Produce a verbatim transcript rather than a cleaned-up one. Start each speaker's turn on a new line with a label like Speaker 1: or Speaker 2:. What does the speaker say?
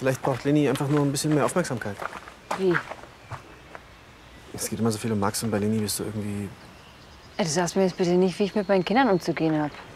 Speaker 1: Vielleicht braucht Leni einfach nur ein bisschen mehr Aufmerksamkeit.
Speaker 2: Wie?
Speaker 1: Es geht immer so viel um Max und bei Leni bist du irgendwie...
Speaker 2: Du sagst mir jetzt bitte nicht, wie ich mit meinen Kindern umzugehen habe.